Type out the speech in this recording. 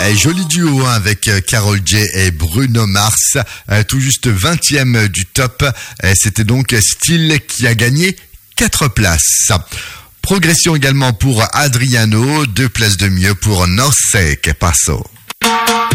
Joli duo avec Karol J et Bruno Mars, tout juste 20e du top. C'était donc Style qui a gagné 4 places. Progression également pour Adriano, 2 places de mieux pour No Sé Que Pasó.